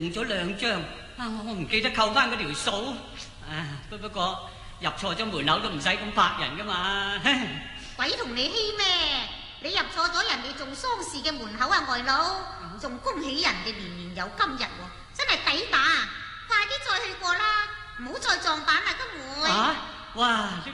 用咗2張，我唔記得扣翻嗰條數。不過入錯咗門口都唔使咁拍人噶嘛。 鬼同你欺咩？你入錯咗人哋做喪事嘅門口啊，外佬，仲恭喜人哋年年有今日喎，真係抵打！快啲再去過啦，唔好再撞板啦，都會。 哇！